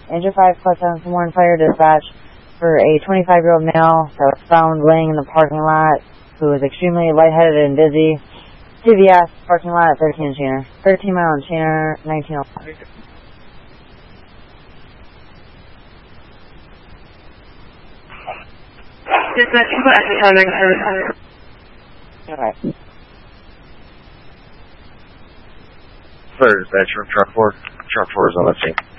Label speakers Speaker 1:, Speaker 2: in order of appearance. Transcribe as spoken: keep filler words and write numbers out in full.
Speaker 1: Engine five plus seven one fire dispatch for a twenty-five-year-old male that was found laying in the parking lot who was extremely lightheaded and dizzy. C V S parking lot at thirteen and Chainer. thirteen mile and Chainer, nineteen oh five.
Speaker 2: Dispatch, you got extra time service.
Speaker 1: Alright.
Speaker 3: Fire dispatch from truck four. Truck four is on the scene.